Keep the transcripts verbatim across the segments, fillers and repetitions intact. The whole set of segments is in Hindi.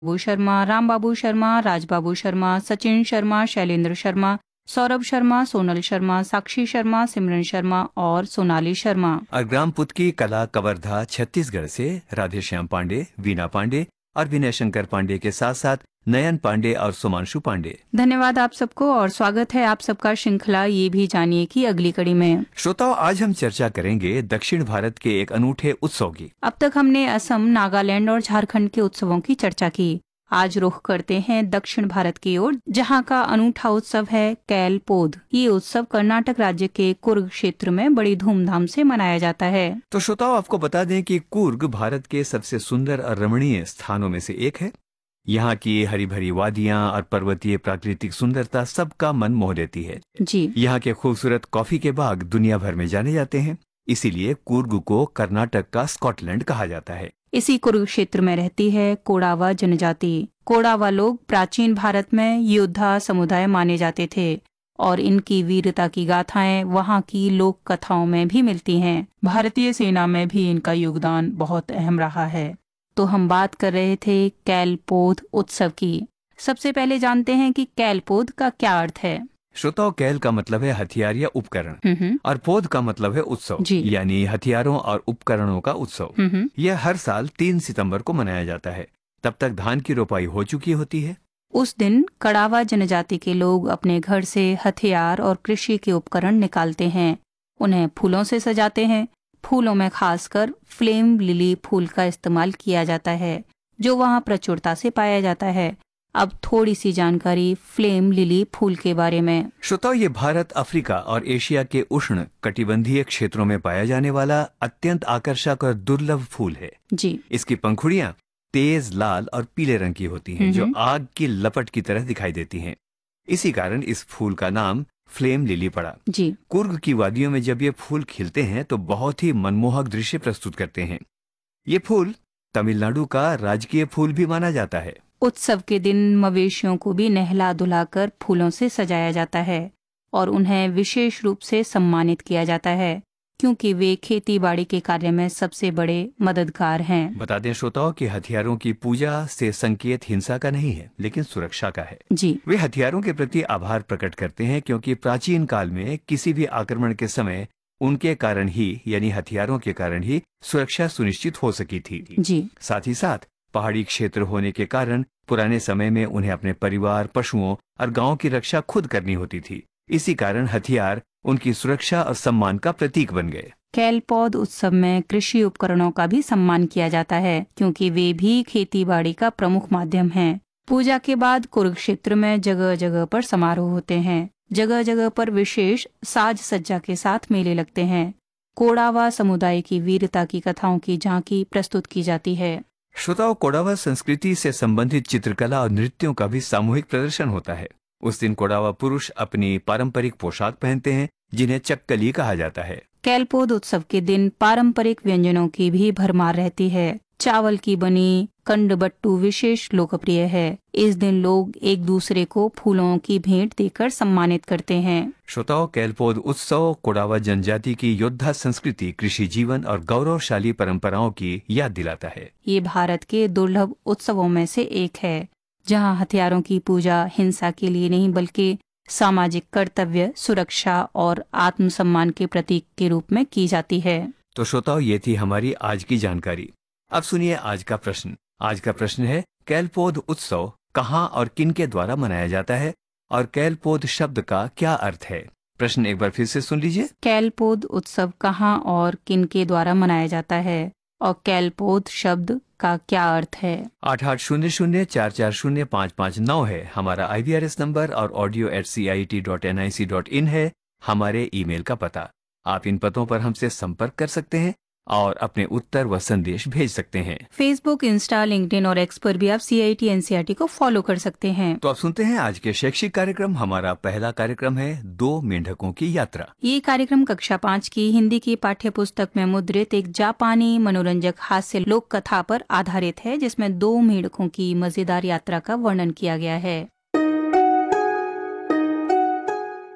बाबू शर्मा, राम बाबू शर्मा, राजबाबू शर्मा, सचिन शर्मा, शैलेंद्र शर्मा, सौरभ शर्मा, सोनल शर्मा, साक्षी शर्मा, सिमरन शर्मा और सोनाली शर्मा। और ग्राम पुतकी कला कवर्धा छत्तीसगढ़ से राधेश्याम पांडे, वीना पांडे और विनय शंकर पांडे के साथ साथ नयन पांडे और सुमांशु पांडे। धन्यवाद आप सबको और स्वागत है आप सबका श्रृंखला ये भी जानिए की अगली कड़ी में। श्रोताओ, आज हम चर्चा करेंगे दक्षिण भारत के एक अनूठे उत्सव की। अब तक हमने असम, नागालैंड और झारखंड के उत्सवों की चर्चा की। आज रुख करते हैं दक्षिण भारत की ओर, जहां का अनूठा उत्सव है कैल पोध। ये उत्सव कर्नाटक राज्य के कुर्ग क्षेत्र में बड़ी धूमधाम से मनाया जाता है। तो श्रोताओ, आपको बता दें कि कुर्ग भारत के सबसे सुंदर और रमणीय स्थानों में से एक है। यहाँ की हरी भरी वादियाँ और पर्वतीय प्राकृतिक सुंदरता सबका मन मोह लेती है। जी, यहाँ के खूबसूरत कॉफी के बाग दुनिया भर में जाने जाते हैं, इसीलिए कुर्ग को कर्नाटक का स्कॉटलैंड कहा जाता है। इसी कुर्ग क्षेत्र में रहती है कोडावा जनजाति। कोडावा लोग प्राचीन भारत में योद्धा समुदाय माने जाते थे और इनकी वीरता की गाथाएं वहाँ की लोक कथाओं में भी मिलती हैं। भारतीय सेना में भी इनका योगदान बहुत अहम रहा है। तो हम बात कर रहे थे कैलपोध उत्सव की। सबसे पहले जानते हैं कि कैलपोध का क्या अर्थ है। श्रोताओ, कैल का मतलब है हथियार या उपकरण हम्म और पोध का मतलब है उत्सव, जी। यानी हथियारों और उपकरणों का उत्सव। हम्म यह हर साल तीन सितंबर को मनाया जाता है। तब तक धान की रोपाई हो चुकी होती है। उस दिन कड़ावा जनजाति के लोग अपने घर से हथियार और कृषि के उपकरण निकालते हैं। उन्हें फूलों से सजाते हैं। फूलों में खासकर फ्लेम लिली फूल का इस्तेमाल किया जाता है, जो वहाँ प्रचुरता से पाया जाता है। अब थोड़ी सी जानकारी फ्लेम लिली फूल के बारे में। श्रोताओ, ये भारत, अफ्रीका और एशिया के उष्ण कटिबंधीय क्षेत्रों में पाया जाने वाला अत्यंत आकर्षक और दुर्लभ फूल है। जी, इसकी पंखुड़ियां तेज लाल और पीले रंग की होती हैं, जो आग की लपट की तरह दिखाई देती हैं। इसी कारण इस फूल का नाम फ्लेम लिली पड़ा। जी। कुर्ग की वादियों में जब ये फूल खिलते हैं तो बहुत ही मनमोहक दृश्य प्रस्तुत करते हैं। ये फूल तमिलनाडु का राजकीय फूल भी माना जाता है। उत्सव के दिन मवेशियों को भी नहला धुलाकर फूलों से सजाया जाता है और उन्हें विशेष रूप से सम्मानित किया जाता है, क्योंकि वे खेती बाड़ी के कार्य में सबसे बड़े मददगार हैं। बता दें श्रोताओं कि हथियारों की पूजा से संकेत हिंसा का नहीं है, लेकिन सुरक्षा का है। जी, वे हथियारों के प्रति आभार प्रकट करते हैं, क्योंकि प्राचीन काल में किसी भी आक्रमण के समय उनके कारण ही, यानी हथियारों के कारण ही सुरक्षा सुनिश्चित हो सकी थी। जी। साथ ही साथ पहाड़ी क्षेत्र होने के कारण पुराने समय में उन्हें अपने परिवार, पशुओं और गांव की रक्षा खुद करनी होती थी। इसी कारण हथियार उनकी सुरक्षा और सम्मान का प्रतीक बन गए। कैलपोध उत्सव में कृषि उपकरणों का भी सम्मान किया जाता है, क्योंकि वे भी खेती बाड़ी का प्रमुख माध्यम हैं। पूजा के बाद कुर्ग क्षेत्र में जगह जगह पर समारोह होते हैं। जगह जगह पर विशेष साज सज्जा के साथ मेले लगते हैं। कोडावा समुदाय की वीरता की कथाओं की झांकी प्रस्तुत की जाती है। श्रोताओं, कोडावा संस्कृति से संबंधित चित्रकला और नृत्यों का भी सामूहिक प्रदर्शन होता है। उस दिन कोडावा पुरुष अपनी पारंपरिक पोशाक पहनते हैं, जिन्हें चक्कली कहा जाता है। कैलपोध उत्सव के दिन पारंपरिक व्यंजनों की भी भरमार रहती है। चावल की बनी कंडबट्टू विशेष लोकप्रिय है। इस दिन लोग एक दूसरे को फूलों की भेंट देकर सम्मानित करते हैं। श्रोताओं, कैलपोध उत्सव कोडावा जनजाति की योद्धा संस्कृति, कृषि जीवन और गौरवशाली परंपराओं की याद दिलाता है। ये भारत के दुर्लभ उत्सवों में से एक है, जहाँ हथियारों की पूजा हिंसा के लिए नहीं बल्कि सामाजिक कर्तव्य, सुरक्षा और आत्मसम्मान के प्रतीक के रूप में की जाती है। तो श्रोताओ, ये थी हमारी आज की जानकारी। अब सुनिए आज का प्रश्न। आज का प्रश्न है, कैलपोध उत्सव कहाँ और किन के द्वारा मनाया जाता है और कैलपोध शब्द का क्या अर्थ है? प्रश्न एक बार फिर से सुन लीजिए। कैलपोध उत्सव कहाँ और किन के द्वारा मनाया जाता है और कैलपोध शब्द का क्या अर्थ है? आठ आठ शून्य शून्य चार चार शून्य पाँच पाँच नौ है हमारा आई वी आर एस नंबर और audio eight C I T dot N I C dot in है हमारे ईमेल का पता। आप इन पतों पर हमसे संपर्क कर सकते हैं और अपने उत्तर व संदेश भेज सकते हैं। फेसबुक, इंस्टा, लिंक्डइन और एक्स पर भी आप सी I T N C R T को फॉलो कर सकते हैं। तो आप सुनते हैं आज के शैक्षिक कार्यक्रम। हमारा पहला कार्यक्रम है दो मेंढकों की यात्रा। ये कार्यक्रम कक्षा पाँच की हिंदी की पाठ्य पुस्तक में मुद्रित एक जापानी मनोरंजक हास्य लोक कथा पर आधारित है, जिसमें दो मेंढकों की मजेदार यात्रा का वर्णन किया गया है।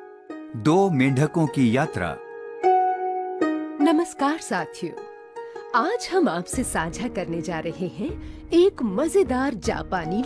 दो मेंढकों की यात्रा। नमस्कार साथियों, आज हम आपसे साझा करने जा रहे हैं एक मजेदार जापानी